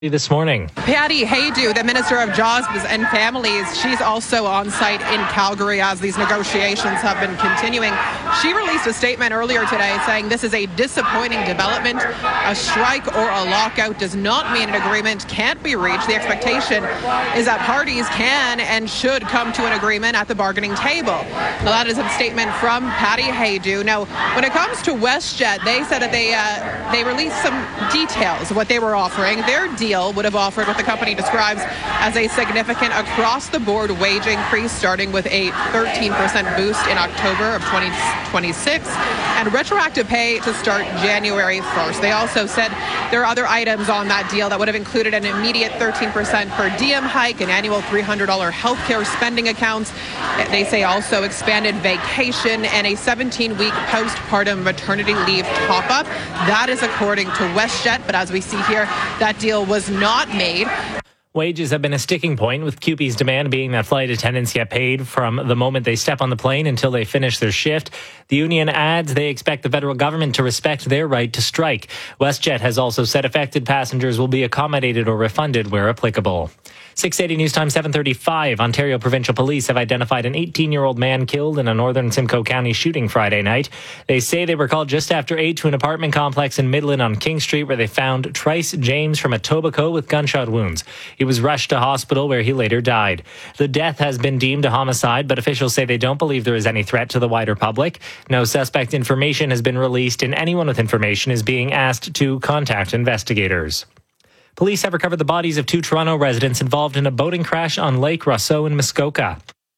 This morning. Patty Haydu, the Minister of Jobs and Families, she's also on site in Calgary as these negotiations have been continuing. She released a statement earlier today saying this is a disappointing development. A strike or a lockout does not mean an agreement can't be reached. The expectation is that parties can and should come to an agreement at the bargaining table. Now, that is a statement from Patty Haydu. Now, when it comes to WestJet, they said that they released some details of what they were offering. Their deal would have offered what the company describes as a significant across-the-board wage increase, starting with a 13% boost in October of 2026 and retroactive pay to start January 1st. They also said there are other items on that deal that would have included an immediate 13% per diem hike, an annual $300 healthcare spending accounts. They say also expanded vacation and a 17-week postpartum maternity leave top-up. That is according to WestJet, but as we see here, that deal was not made. Wages have been a sticking point, with CUPE's demand being that flight attendants get paid from the moment they step on the plane until they finish their shift. The union adds they expect the federal government to respect their right to strike. WestJet has also said affected passengers will be accommodated or refunded where applicable. 680 News Time 7:35. Ontario Provincial Police have identified an 18-year-old man killed in a northern Simcoe County shooting Friday night. They say they were called just after 8 to an apartment complex in Midland on King Street, where they found Trice James from Etobicoke with gunshot wounds. He was rushed to hospital, where he later died. The death has been deemed a homicide, but officials say they don't believe there is any threat to the wider public. No suspect information has been released, and anyone with information is being asked to contact investigators. Police have recovered the bodies of 2 Toronto residents involved in a boating crash on Lake Rousseau in Muskoka.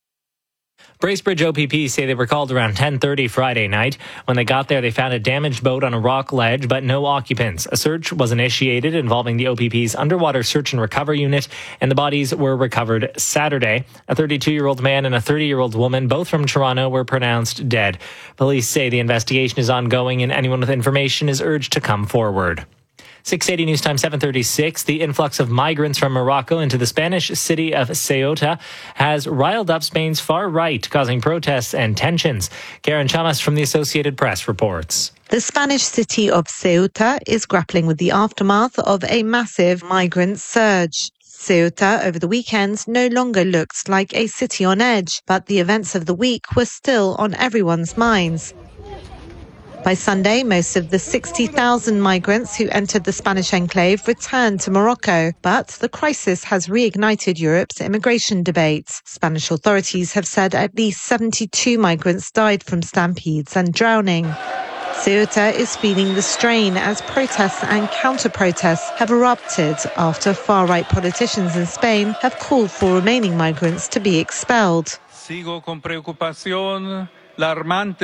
Bracebridge OPP say they were called around 10:30 Friday night. When they got there, they found a damaged boat on a rock ledge, but no occupants. A search was initiated involving the OPP's underwater search and recovery unit, and the bodies were recovered Saturday. A 32-year-old man and a 30-year-old woman, both from Toronto, were pronounced dead. Police say the investigation is ongoing, and anyone with information is urged to come forward. 680 News Time 7:36. The influx of migrants from Morocco into the Spanish city of Ceuta has riled up Spain's far right, causing protests and tensions. Karen Chamas from the Associated Press reports. The Spanish city of Ceuta is grappling with the aftermath of a massive migrant surge. Ceuta over the weekend no longer looked like a city on edge, but the events of the week were still on everyone's minds. By Sunday, most of the 60,000 migrants who entered the Spanish enclave returned to Morocco, but the crisis has reignited Europe's immigration debates. Spanish authorities have said at least 72 migrants died from stampedes and drowning. Ceuta is feeling the strain as protests and counter-protests have erupted after far-right politicians in Spain have called for remaining migrants to be expelled. Sigo con preocupación. In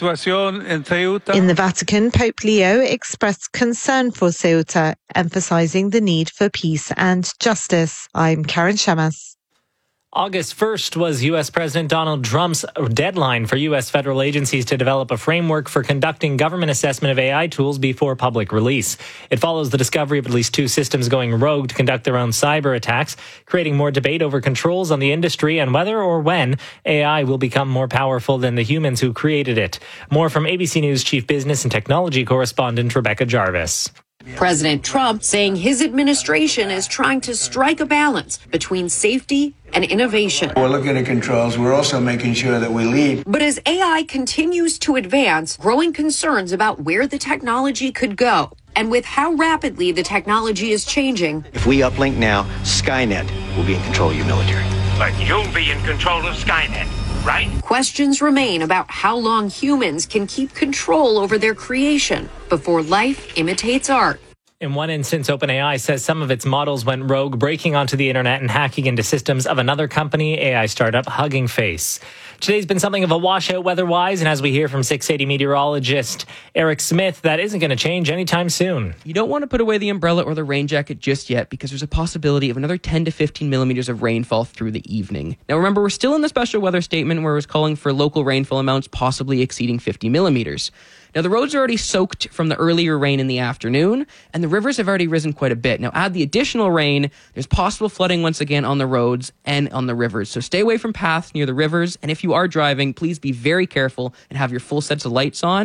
the Vatican, Pope Leo expressed concern for Ceuta, emphasizing the need for peace and justice. I'm Karen Chamas. August 1st was U.S. President Donald Trump's deadline for U.S. federal agencies to develop a framework for conducting government assessment of AI tools before public release. It follows the discovery of at least 2 systems going rogue to conduct their own cyber attacks, creating more debate over controls on the industry and whether or when AI will become more powerful than the humans who created it. More from ABC News Chief Business and Technology correspondent Rebecca Jarvis. President Trump saying his administration is trying to strike a balance between safety and innovation. We're looking at controls. We're also making sure that we lead. But as AI continues to advance, growing concerns about where the technology could go. And with how rapidly the technology is changing. If we uplink now, Skynet will be in control of your military. But you'll be in control of Skynet, right? Questions remain about how long humans can keep control over their creation before life imitates art. In one instance, OpenAI says some of its models went rogue, breaking onto the internet and hacking into systems of another company, AI startup Hugging Face. Today's been something of a washout weather-wise, and as we hear from 680 meteorologist Eric Smith, that isn't going to change anytime soon. You don't want to put away the umbrella or the rain jacket just yet, because there's a possibility of another 10 to 15 millimeters of rainfall through the evening. Now remember, we're still in the special weather statement where it was calling for local rainfall amounts possibly exceeding 50 millimeters. Now, the roads are already soaked from the earlier rain in the afternoon, and the rivers have already risen quite a bit. Now, add the additional rain, there's possible flooding once again on the roads and on the rivers. So stay away from paths near the rivers, and if you are driving, please be very careful and have your full sets of lights on.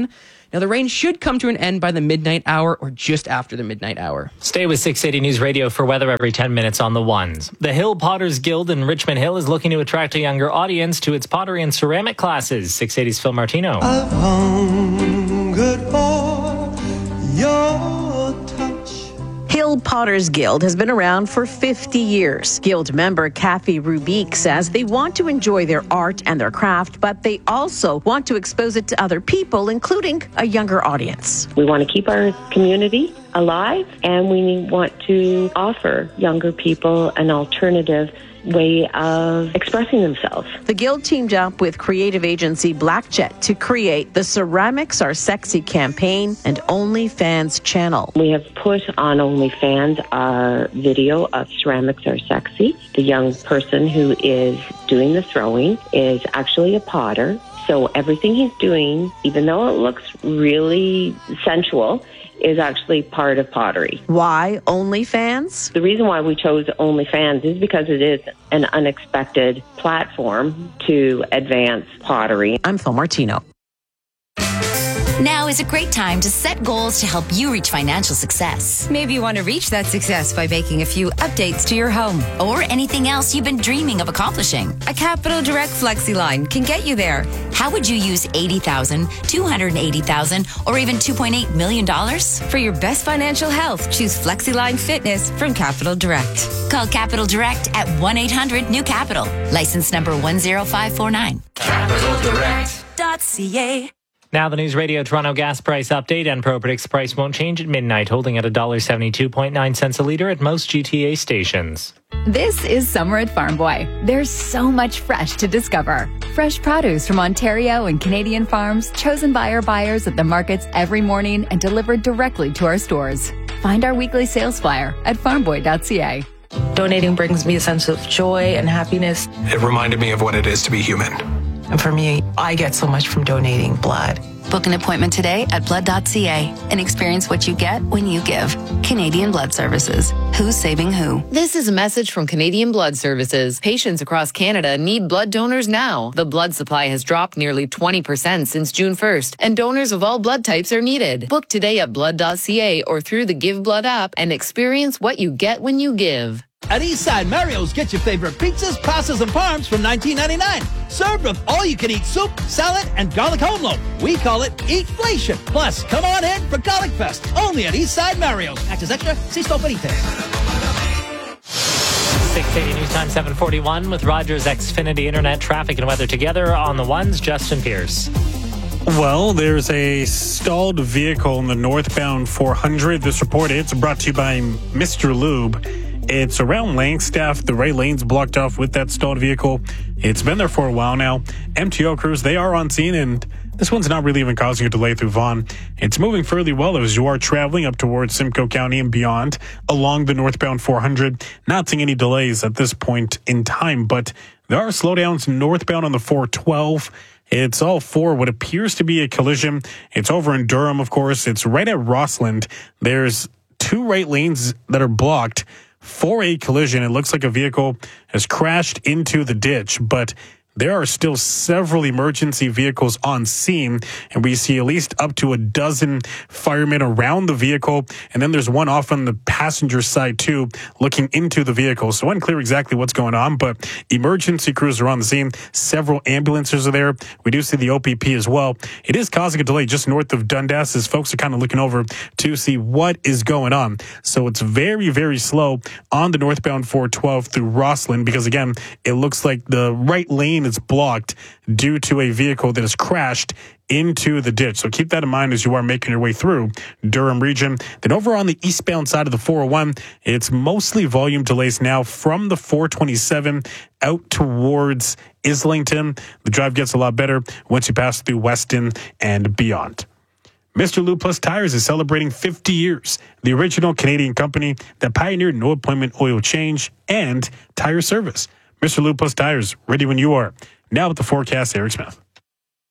Now, the rain should come to an end by the midnight hour or just after the midnight hour. Stay with 680 News Radio for weather every 10 minutes on the ones. The Hill Potters Guild in Richmond Hill is looking to attract a younger audience to its pottery and ceramic classes. 680's Phil Martino. I've hungered for your touch. Hill Potters Guild has been around for 50 years. Guild member Kathy Rubique says they want to enjoy their art and their craft, but they also want to expose it to other people, including a younger audience. We want to keep our community alive, and we want to offer younger people an alternative way of expressing themselves. The Guild teamed up with creative agency Blackjet to create the Ceramics Are Sexy campaign and OnlyFans channel. We have put on OnlyFans our video of Ceramics Are Sexy. The young person who is doing the throwing is actually a potter. So everything he's doing, even though it looks really sensual, is actually part of pottery. Why OnlyFans? The reason why we chose OnlyFans is because it is an unexpected platform to advance pottery. I'm Phil Martino. Now is a great time to set goals to help you reach financial success. Maybe you want to reach that success by making a few updates to your home. Or anything else you've been dreaming of accomplishing. A Capital Direct FlexiLine can get you there. How would you use $80,000, $280,000, or even $2.8 million? For your best financial health, choose FlexiLine Fitness from Capital Direct. Call Capital Direct at 1-800-NEW-CAPITAL. License number 10549. CapitalDirect.ca. Now the News Radio Toronto gas price update. Enpro predicts the price won't change at midnight, holding at $1.72.9 a litre at most GTA stations. This is summer at Farm Boy. There's so much fresh to discover. Fresh produce from Ontario and Canadian farms, chosen by our buyers at the markets every morning and delivered directly to our stores. Find our weekly sales flyer at farmboy.ca. Donating brings me a sense of joy and happiness. It reminded me of what it is to be human. And for me, I get so much from donating blood. Book an appointment today at blood.ca and experience what you get when you give. Canadian Blood Services. Who's saving who? This is a message from Canadian Blood Services. Patients across Canada need blood donors now. The blood supply has dropped nearly 20% since June 1st, and donors of all blood types are needed. Book today at blood.ca or through the Give Blood app and experience what you get when you give. At Eastside Mario's, get your favorite pizzas, pastas, and parms from $19.99. Served with all-you-can-eat soup, salad, and garlic home loaf. We call it Eatflation. Plus, come on in for Garlic Fest, only at Eastside Mario's. Access extra, see store for details. 680 News Time 741 with Rogers Xfinity Internet traffic and weather together on the ones. Justin Pierce. Well, there's a stalled vehicle in the northbound 400. This report, it's brought to you by Mr. Lube. It's around Langstaff. The right lane's blocked off with that stalled vehicle. It's been there for a while now. MTO crews, they are on scene, and this one's not really even causing a delay through Vaughan. It's moving fairly well as you are traveling up towards Simcoe County and beyond along the northbound 400. Not seeing any delays at this point in time, but there are slowdowns northbound on the 412. It's all for what appears to be a collision. It's over in Durham, of course. It's right at Rossland. There's two right lanes that are blocked for a collision. It looks like a vehicle has crashed into the ditch, but there are still several emergency vehicles on scene, and we see at least up to a dozen firemen around the vehicle. And then there's one off on the passenger side, too, looking into the vehicle. So unclear exactly what's going on, but emergency crews are on the scene. Several ambulances are there. We do see the OPP as well. It is causing a delay just north of Dundas as folks are kind of looking over to see what is going on. So it's very, very slow on the northbound 412 through Rossland because, again, it looks like the right lane is blocked due to a vehicle that has crashed into the ditch. So keep that in mind as you are making your way through Durham region. Then over on the eastbound side of the 401, it's mostly volume delays now from the 427 out towards Islington. The drive gets a lot better once you pass through Weston and beyond. Mr. Lube Plus Tires is celebrating 50 years. The original Canadian company that pioneered no appointment oil change and tire service. Mr. Lube Plus Tires, ready when you are. Now with the forecast, Eric Smith.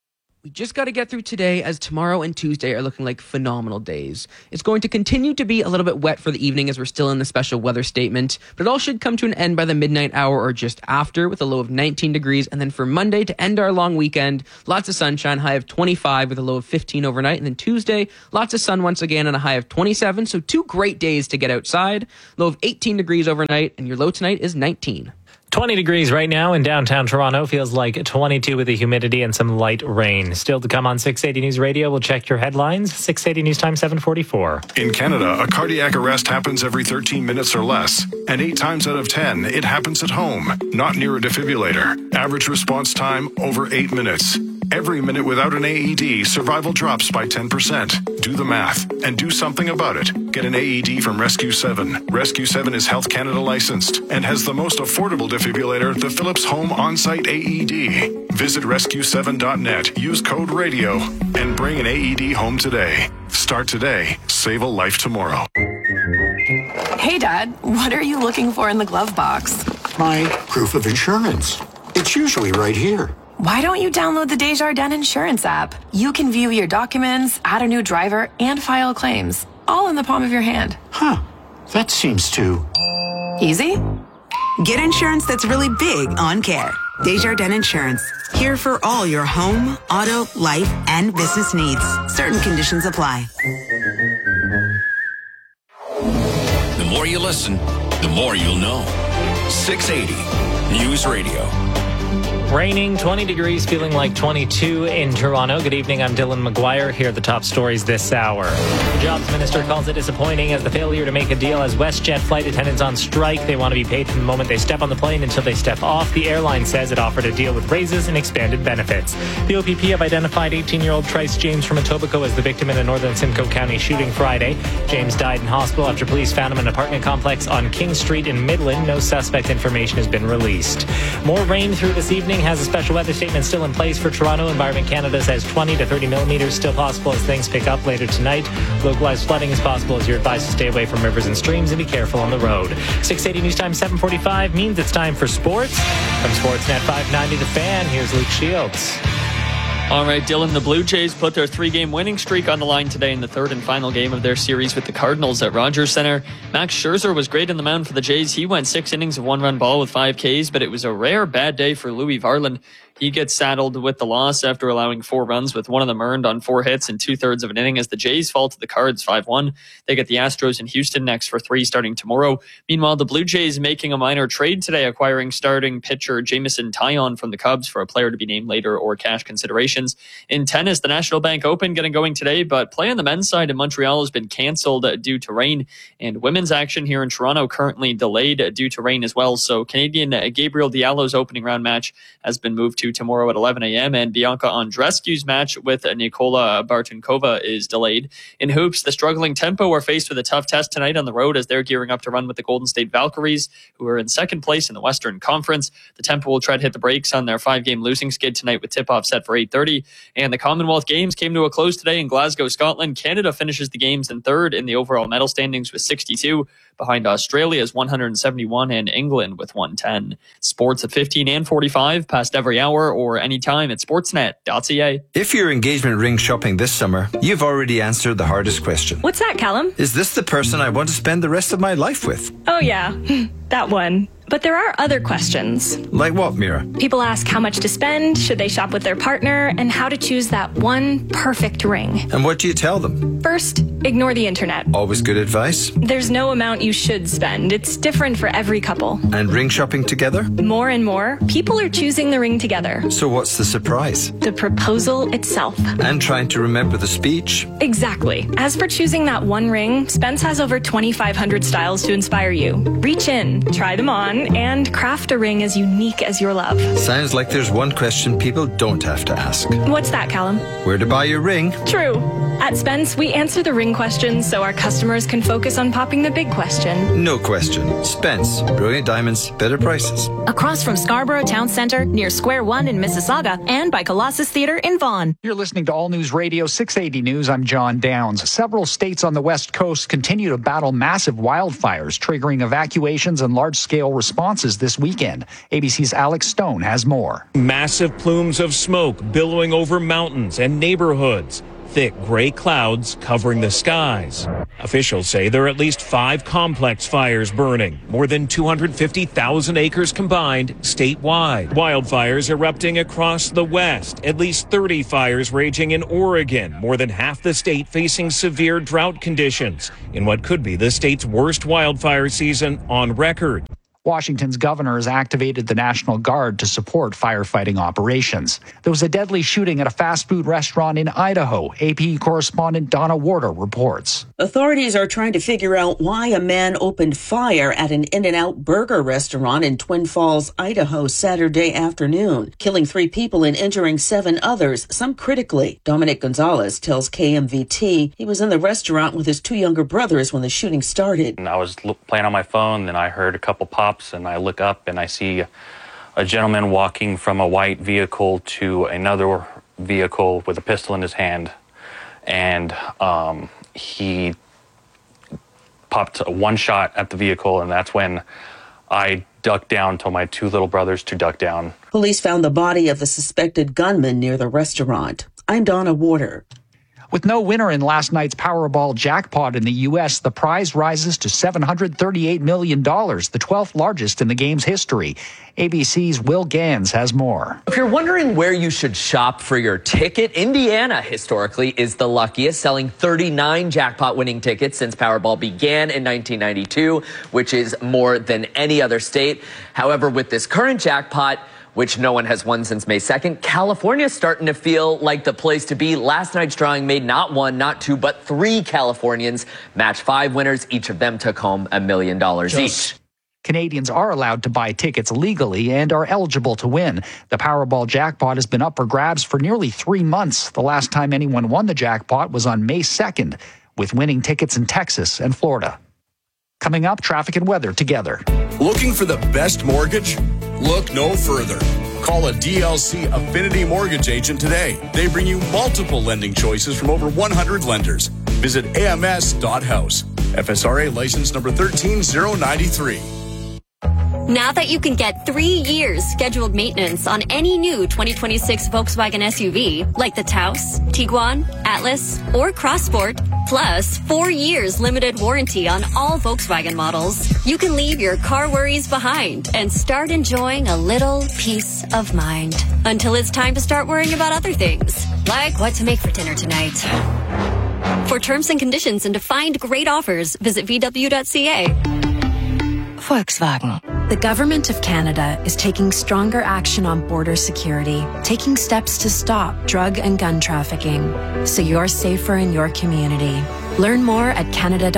We just got to get through today, as tomorrow and Tuesday are looking like phenomenal days. It's going to continue to be a little bit wet for the evening as we're still in the special weather statement, but it all should come to an end by the midnight hour or just after, with a low of 19 degrees. And then for Monday, to end our long weekend, lots of sunshine, high of 25 with a low of 15 overnight. And then Tuesday, lots of sun once again and a high of 27. So 2 great days to get outside. Low of 18 degrees overnight, and your low tonight is 19. 20 degrees right now in downtown Toronto. Feels like 22 with the humidity and some light rain. Still to come on 680 News Radio. We'll check your headlines. 680 News Time 744. In Canada, a cardiac arrest happens every 13 minutes or less. And 8 times out of 10, it happens at home, not near a defibrillator. Average response time, over 8 minutes. Every minute without an AED, survival drops by 10%. Do the math and do something about it. Get an AED from Rescue 7. Rescue 7 is Health Canada licensed and has the most affordable defibrillator, the Philips Home On-Site AED. Visit rescue7.net, use code RADIO, and bring an AED home today. Start today. Save a life tomorrow. Hey, Dad, what are you looking for in the glove box? My proof of insurance. It's usually right here. Why don't you download the Desjardins Insurance app? You can view your documents, add a new driver, and file claims, all in the palm of your hand. Huh. That seems too easy. Get insurance that's really big on care. Desjardins Insurance. Here for all your home, auto, life, and business needs. Certain conditions apply. The more you listen, the more you'll know. 680 News Radio. Raining, 20 degrees, feeling like 22 in Toronto. Good evening, I'm Dylan McGuire. Here are the top stories this hour. The Jobs Minister calls it disappointing as the failure to make a deal as WestJet flight attendants on strike. They want to be paid from the moment they step on the plane until they step off. The airline says it offered a deal with raises and expanded benefits. The OPP have identified 18-year-old Trice James from Etobicoke as the victim in a northern Simcoe County shooting Friday. James died in hospital after police found him in an apartment complex on King Street in Midland. No suspect information has been released. More rain through this evening. Has a special weather statement still in place for Toronto. Environment Canada says 20 to 30 millimeters still possible as things pick up later tonight. Localized flooding is possible as you're advised to stay away from rivers and streams and be careful on the road. 680 News Time 745 means it's time for sports. From Sportsnet 590 The Fan, here's Luke Shields. All right, Dylan, the Blue Jays put their 3-game winning streak on the line today in the third and final game of their series with the Cardinals at Rogers Center. Max Scherzer was great in the mound for the Jays. He went 6 innings of 1-run ball with 5 Ks, but it was a rare bad day for Louis Varland. He gets saddled with the loss after allowing 4 runs, with one of them earned on 4 hits in 2/3 of an inning as the Jays fall to the Cards 5-1. They get the Astros in Houston next for 3 starting tomorrow. Meanwhile, the Blue Jays making a minor trade today, acquiring starting pitcher Jameson Taillon from the Cubs for a player to be named later or cash considerations. In tennis, the National Bank Open getting going today, but play on the men's side in Montreal has been canceled due to rain, and women's action here in Toronto currently delayed due to rain as well. So Canadian Gabriel Diallo's opening round match has been moved to tomorrow at 11 a.m. and Bianca Andreescu's match with Nikola Bartunkova is delayed. In hoops, the struggling Tempo are faced with a tough test tonight on the road as they're gearing up to run with the Golden State Valkyries, who are in second place in the Western Conference. The Tempo will try to hit the brakes on their 5-game losing skid tonight with tip-off set for 8:30. And the Commonwealth Games came to a close today in Glasgow, Scotland. Canada finishes the games in third in the overall medal standings with 62, behind Australia's 171 and England with 110. Sports at 15 and 45, past every hour or anytime at sportsnet.ca. If you're engagement ring shopping this summer, you've already answered the hardest question. What's that, Callum? Is this the person I want to spend the rest of my life with? Oh yeah, that one. But there are other questions. Like what, Mira? People ask how much to spend, should they shop with their partner, and how to choose that one perfect ring. And what do you tell them? First, ignore the internet. Always good advice. There's no amount you should spend. It's different for every couple. And ring shopping together? More and more, people are choosing the ring together. So what's the surprise? The proposal itself. And trying to remember the speech? Exactly. As for choosing that one ring, Spence has over 2,500 styles to inspire you. Reach in, try them on, and craft a ring as unique as your love. Sounds like there's one question people don't have to ask. What's that, Callum? Where to buy your ring? True. At Spence, we answer the ring questions so our customers can focus on popping the big question. No question. Spence. Brilliant diamonds, better prices. Across from Scarborough Town Centre, near Square One in Mississauga, and by Colossus Theatre in Vaughan. You're listening to All News Radio 680 News. I'm John Downs. Several states on the West Coast continue to battle massive wildfires, triggering evacuations and large-scale responses this weekend. ABC's Alex Stone has more. Massive plumes of smoke billowing over mountains and neighborhoods. Thick gray clouds covering the skies. Officials say there are at least 5 complex fires burning, more than 250,000 acres combined statewide. Wildfires erupting across the West, at least 30 fires raging in Oregon, more than half the state facing severe drought conditions in what could be the state's worst wildfire season on record. Washington's governor has activated the National Guard to support firefighting operations. There was a deadly shooting at a fast food restaurant in Idaho. AP correspondent Donna Warder reports. Authorities are trying to figure out why a man opened fire at an In-N-Out burger restaurant in Twin Falls, Idaho, Saturday afternoon, killing 3 people and injuring 7 others, some critically. Dominic Gonzalez tells KMVT he was in the restaurant with his 2 younger brothers when the shooting started. I was playing on my phone, then I heard a couple pops, and I look up and I see a gentleman walking from a white vehicle to another vehicle with a pistol in his hand, and he popped one shot at the vehicle, and that's when I ducked down, told my 2 little brothers to duck down. Police found the body of the suspected gunman near the restaurant. I'm Donna Warder. With no winner in last night's Powerball jackpot in the U.S., the prize rises to $738 million, the 12th largest in the game's history. ABC's Will Gans has more. If you're wondering where you should shop for your ticket, Indiana historically is the luckiest, selling 39 jackpot-winning tickets since Powerball began in 1992, which is more than any other state. However, with this current jackpot, which no one has won since May 2nd, California's starting to feel like the place to be. Last night's drawing made not 1, not 2, but 3 Californians match 5 winners. Each of them took home $1 million each. Canadians are allowed to buy tickets legally and are eligible to win. The Powerball jackpot has been up for grabs for nearly 3 months. The last time anyone won the jackpot was on May 2nd, with winning tickets in Texas and Florida. Coming up, traffic and weather together. Looking for the best mortgage? Look no further. Call a DLC Affinity Mortgage agent today. They bring you multiple lending choices from over 100 lenders. Visit ams.house. FSRA license number 13093. Now that you can get 3 years scheduled maintenance on any new 2026 Volkswagen SUV, like the Taos, Tiguan, Atlas, or Crossport, plus 4 years limited warranty on all Volkswagen models, you can leave your car worries behind and start enjoying a little peace of mind. Until it's time to start worrying about other things, like what to make for dinner tonight. For terms and conditions and to find great offers, visit VW.ca. Volkswagen. The Government of Canada is taking stronger action on border security, taking steps to stop drug and gun trafficking, so you're safer in your community. Learn more at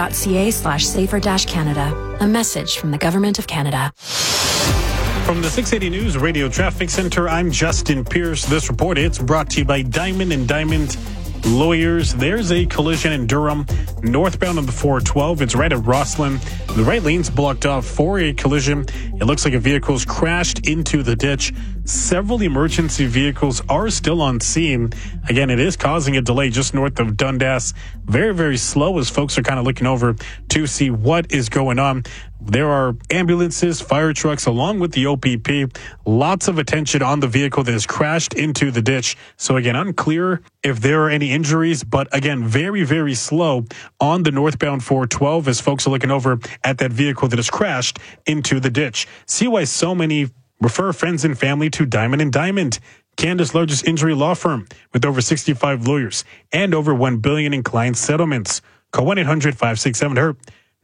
canada.ca/safer-canada. A message from the Government of Canada. From the 680 News Radio Traffic Center, I'm Justin Pierce. This report, it's brought to you by Diamond and Diamond Lawyers. There's a collision in Durham, northbound on the 412. It's right at Rosslyn. The right lane's blocked off for a collision. It looks like a vehicle's crashed into the ditch. Several emergency vehicles are still on scene. Again, it is causing a delay just north of Dundas. Very, very slow as folks are kind of looking over to see what is going on. There are ambulances, fire trucks, along with the OPP. Lots of attention on the vehicle that has crashed into the ditch. So again, unclear if there are any injuries, but again, very, very slow on the northbound 412 as folks are looking over at that vehicle that has crashed into the ditch. See why so many refer friends and family to Diamond and Diamond, Canada's largest injury law firm with over 65 lawyers and over $1 billion in client settlements. Call 1-800-567-HURT.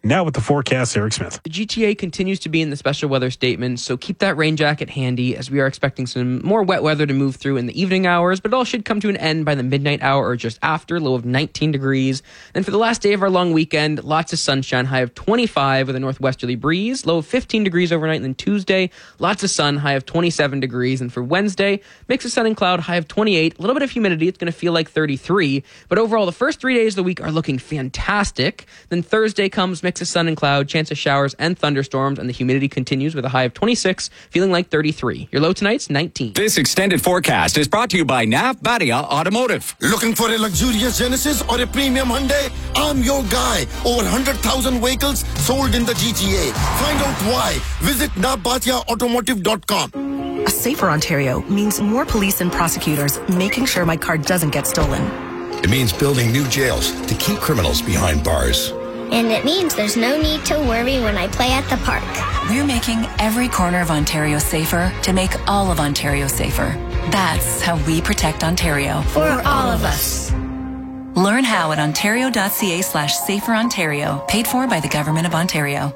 Now with the forecast, Eric Smith. The GTA continues to be in the special weather statement, so keep that rain jacket handy as we are expecting some more wet weather to move through in the evening hours, but it all should come to an end by the midnight hour or just after, low of 19 degrees. Then for the last day of our long weekend, lots of sunshine, high of 25 with a northwesterly breeze, low of 15 degrees overnight. And then Tuesday, lots of sun, high of 27 degrees. And for Wednesday, mix of sun and cloud, high of 28, a little bit of humidity. It's going to feel like 33. But overall, the first 3 days of the week are looking fantastic. Then Thursday comes, mix of sun and cloud, chance of showers and thunderstorms, and the humidity continues with a high of 26, feeling like 33. Your low tonight's 19. This extended forecast is brought to you by Nav Badia Automotive. Looking for a luxurious Genesis or a premium Hyundai? I'm your guy. Over 100,000 vehicles sold in the GTA. Find out why. Visit navbatiaautomotive.com. A safer Ontario means more police and prosecutors making sure my car doesn't get stolen. It means building new jails to keep criminals behind bars. And it means there's no need to worry when I play at the park. We're making every corner of Ontario safer to make all of Ontario safer. That's how we protect Ontario. For all of us. Learn how at ontario.ca/saferontario. Paid for by the Government of Ontario.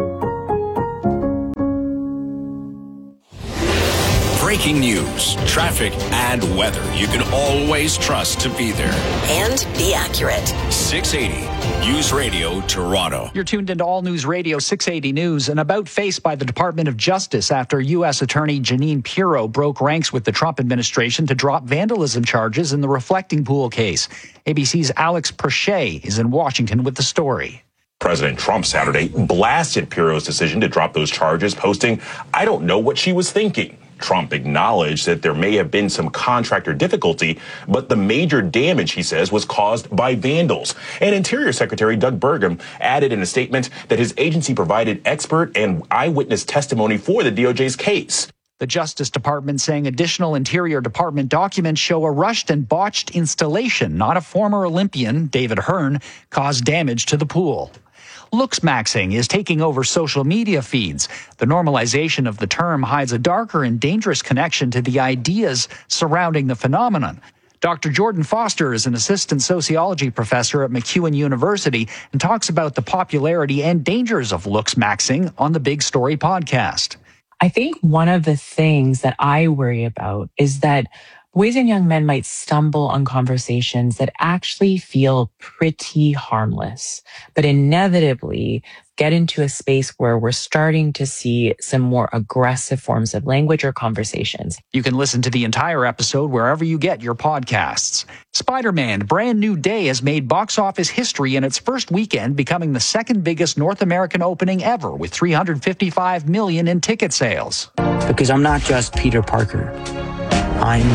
Breaking news, traffic, and weather you can always trust to be there. And be accurate. 680 News Radio Toronto. You're tuned into All News Radio 680 News. An about-face by the Department of Justice after U.S. Attorney Jeanine Pirro broke ranks with the Trump administration to drop vandalism charges in the Reflecting Pool case. ABC's Alex Perche is in Washington with the story. President Trump Saturday blasted Pirro's decision to drop those charges, posting, "I don't know what she was thinking." Trump acknowledged that there may have been some contractor difficulty, but the major damage, he says, was caused by vandals. And Interior Secretary Doug Burgum added in a statement that his agency provided expert and eyewitness testimony for the DOJ's case. The Justice Department saying additional Interior Department documents show a rushed and botched installation, not a former Olympian, David Hearn, caused damage to the pool. Looksmaxing is taking over social media feeds. The normalization of the term hides a darker and dangerous connection to the ideas surrounding the phenomenon. Dr. Jordan Foster is an assistant sociology professor at MacEwan University and talks about the popularity and dangers of looksmaxing on the Big Story podcast. I think one of the things that I worry about is that boys and young men might stumble on conversations that actually feel pretty harmless, but inevitably get into a space where we're starting to see some more aggressive forms of language or conversations. You can listen to the entire episode wherever you get your podcasts. Spider-Man Brand New Day has made box office history in its first weekend, becoming the second biggest North American opening ever with $355 million in ticket sales. Because I'm not just Peter Parker. I'm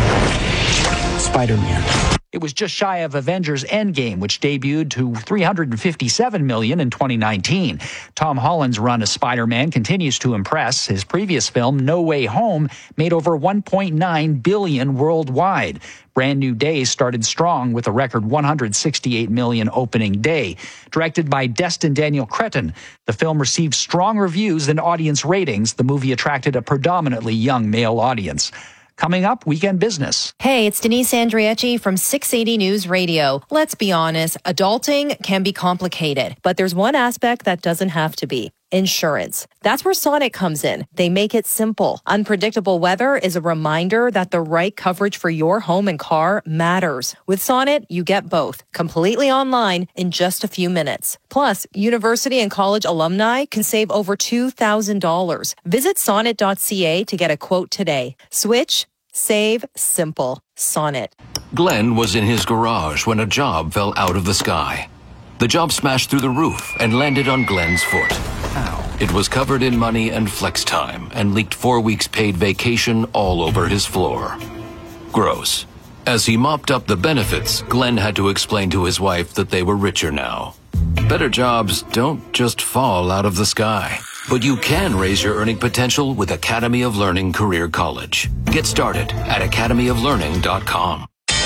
Spider-Man. It was just shy of Avengers Endgame, which debuted to $357 million in 2019. Tom Holland's run as Spider-Man continues to impress. His previous film, No Way Home, made over $1.9 billion worldwide. Brand New Day started strong with a record $168 million opening day. Directed by Destin Daniel Cretton, the film received strong reviews and audience ratings. The movie attracted a predominantly young male audience. Coming up, Weekend Business. Hey, it's Denise Andriecci from 680 News Radio. Let's be honest, adulting can be complicated, but there's one aspect that doesn't have to be. Insurance. That's where Sonnet comes in. They make it simple. Unpredictable weather is a reminder that the right coverage for your home and car matters. With Sonnet, you get both, completely online in just a few minutes. Plus, university and college alumni can save over $2,000. Visit sonnet.ca to get a quote today. Switch, save, simple. Sonnet. Glenn was in his garage when a job fell out of the sky. The job smashed through the roof and landed on Glenn's foot. Ow. It was covered in money and flex time and leaked 4 weeks paid vacation all over his floor. Gross. As he mopped up the benefits, Glenn had to explain to his wife that they were richer now. Better jobs don't just fall out of the sky. But you can raise your earning potential with Academy of Learning Career College. Get started at academyoflearning.com.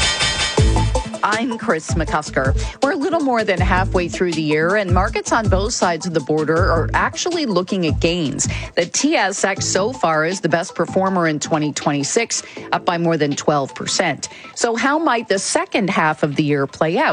I'm Chris McCusker. We're a little more than halfway through the year, and markets on both sides of the border are actually looking at gains. The TSX so far is the best performer in 2026, up by more than 12%. So how might the second half of the year play out?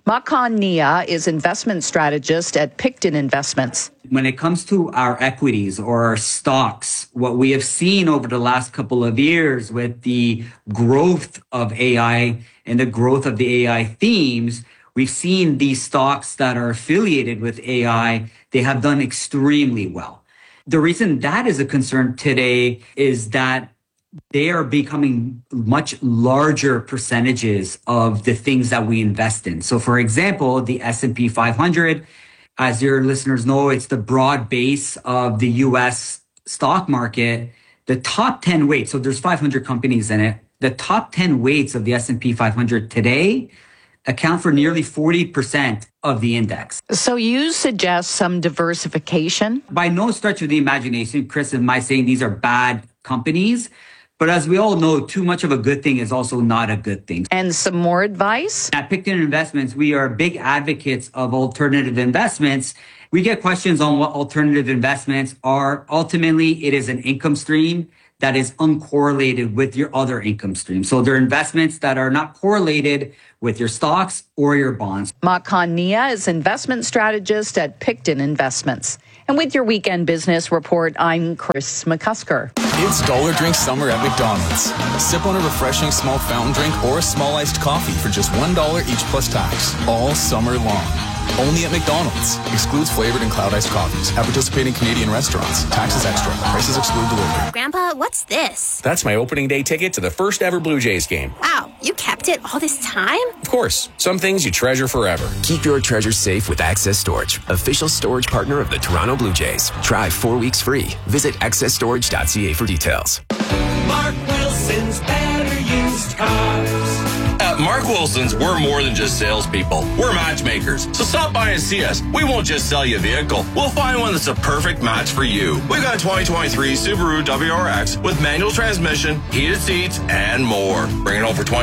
Makhan Nia is investment strategist at Picton Investments. When it comes to our equities or our stocks, what we have seen over the last couple of years with the growth of AI and the growth of the AI themes, we've seen these stocks that are affiliated with AI, they have done extremely well. The reason that is a concern today is that they are becoming much larger percentages of the things that we invest in. So for example, the S&P 500, as your listeners know, it's the broad base of the US stock market. The top 10 weights, so there's 500 companies in it. The top 10 weights of the S&P 500 today account for nearly 40% of the index. So you suggest some diversification? By no stretch of the imagination, Chris, am I saying these are bad companies? But as we all know, too much of a good thing is also not a good thing. And some more advice? At Picton Investments, we are big advocates of alternative investments. We get questions on what alternative investments are. Ultimately, it is an income stream that is uncorrelated with your other income streams. So they're investments that are not correlated with your stocks or your bonds. Makhan Nia is investment strategist at Picton Investments. And with your weekend business report, I'm Chris McCusker. It's Dollar Drink Summer at McDonald's. Sip on a refreshing small fountain drink or a small iced coffee for just $1 each plus tax, all summer long. Only at McDonald's. Excludes flavored and cloud iced coffees. At participating Canadian restaurants. Taxes extra. Prices exclude delivery. Grandpa, what's this? That's my opening day ticket to the first ever Blue Jays game. Wow, you kept it all this time? Of course. Some things you treasure forever. Keep your treasures safe with Access Storage, official storage partner of the Toronto Blue Jays. Try 4 weeks free. Visit accessstorage.ca for details. Mark Wilson's Better Used Cars. At Mark Wilson's, we're more than just salespeople. We're matchmakers. So stop by and see us. We won't just sell you a vehicle. We'll find one that's a perfect match for you. We've got a 2023 Subaru WRX with manual transmission, heated seats, and more. Bring it home for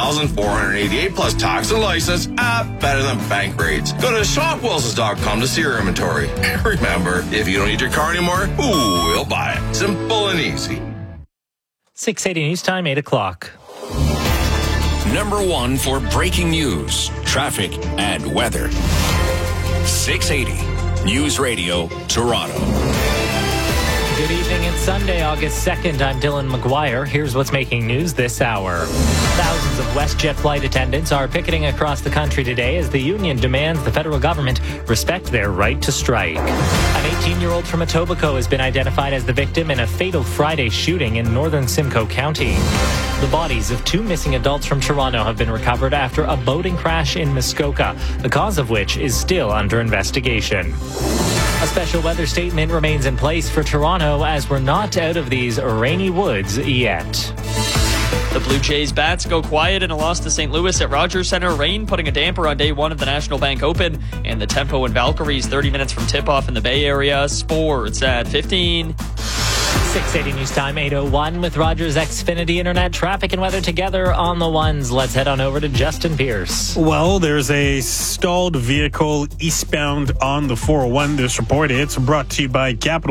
$29,488 plus tax and license at better than bank rates. Go to shopwilsons.com to see your inventory. Remember, if you don't need your car anymore, ooh, we'll buy it. Simple and easy. 6:80 News Time, 8 o'clock. Number one for breaking news, traffic, and weather. 680 News Radio, Toronto. Good evening. It's Sunday, August 2nd. I'm Dylan McGuire. Here's what's making news this hour. Thousands of WestJet flight attendants are picketing across the country today as the union demands the federal government respect their right to strike. An 18-year-old from Etobicoke has been identified as the victim in a fatal Friday shooting in northern Simcoe County. The bodies of 2 missing adults from Toronto have been recovered after a boating crash in Muskoka, the cause of which is still under investigation. A special weather statement remains in place for Toronto as we're not out of these rainy woods yet. The Blue Jays bats go quiet in a loss to St. Louis at Rogers Centre. Rain putting a damper on day one of the National Bank Open. And the Tempo and Valkyries 30 minutes from tip-off in the Bay Area. Sports at 15. 680 News Time, 8:01 with Rogers Xfinity Internet. Traffic and weather together on the ones. Let's head on over to Justin Pierce. Well, there's a stalled vehicle eastbound on the 401. This report, it's brought to you by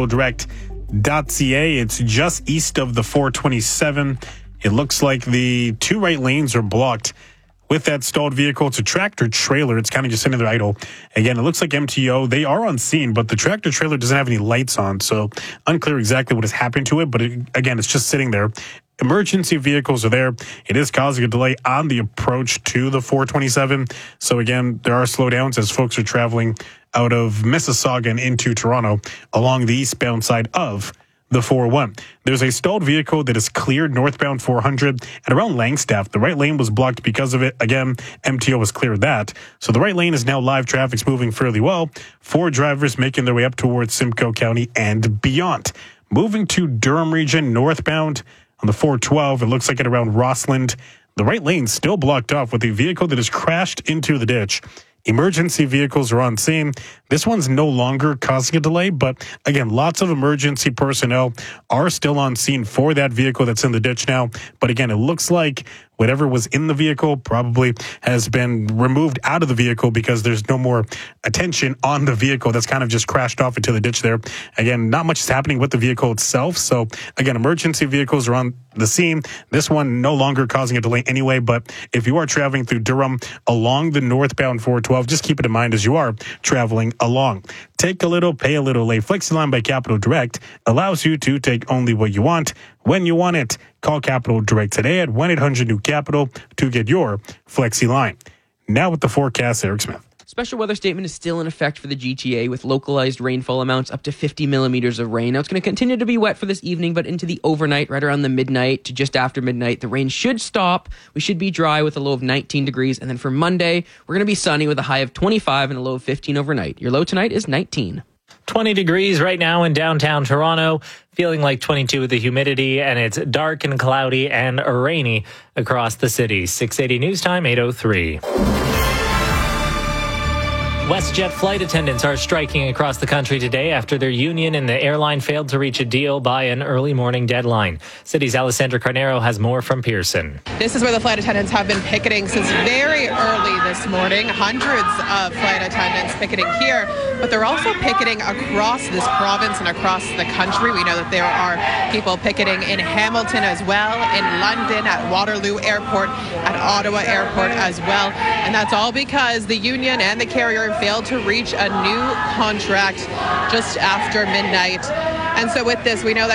CapitalDirect.ca. It's just east of the 427. It looks like the 2 right lanes are blocked with that stalled vehicle. It's a tractor trailer. It's kind of just sitting there idle. Again, it looks like MTO. They are on scene, but the tractor trailer doesn't have any lights on, so unclear exactly what has happened to it. But again, it's just sitting there. Emergency vehicles are there. It is causing a delay on the approach to the 427. So again, there are slowdowns as folks are traveling out of Mississauga and into Toronto along the eastbound side of the 401. There's a stalled vehicle that is cleared northbound 400 and around Langstaff. The right lane was blocked because of it. Again, MTO has cleared that. So the right lane is now live. Traffic's moving fairly well. 4 drivers making their way up towards Simcoe County and beyond. Moving to Durham region northbound on the 412. It looks like at around Rossland. The right lane still blocked off with a vehicle that has crashed into the ditch. Emergency vehicles are on scene. This one's no longer causing a delay, but again, lots of emergency personnel are still on scene for that vehicle that's in the ditch now. But again, it looks like whatever was in the vehicle probably has been removed out of the vehicle because there's no more attention on the vehicle. That's kind of just crashed off into the ditch there. Again, not much is happening with the vehicle itself. So again, emergency vehicles are on the scene. This one no longer causing a delay anyway, but if you are traveling through Durham along the northbound 412, just keep it in mind as you are traveling along. Take a little, pay a little late. FlexiLine by Capital Direct allows you to take only what you want when you want it. Call Capital Direct today at 1-800-NEW-CAPITAL to get your FlexiLine. Now with the forecast, Eric Smith. Special weather statement is still in effect for the GTA with localized rainfall amounts up to 50 millimeters of rain. Now, it's going to continue to be wet for this evening, but into the overnight, right around the midnight to just after midnight, the rain should stop. We should be dry with a low of 19 degrees. And then for Monday, we're going to be sunny with a high of 25 and a low of 15 overnight. Your low tonight is 19. 20 degrees right now in downtown Toronto, feeling like 22 with the humidity, and it's dark and cloudy and rainy across the city. 680 News Time, 8:03. WestJet flight attendants are striking across the country today after their union and the airline failed to reach a deal by an early morning deadline. City's Alessandra Carnero has more from Pearson. This is where the flight attendants have been picketing since very early this morning. Hundreds of flight attendants picketing here, but they're also picketing across this province and across the country. We know that there are people picketing in Hamilton as well, in London, at Waterloo Airport, at Ottawa Airport as well. And that's all because the union and the carrier failed to reach a new contract just after midnight. And so with this, we know that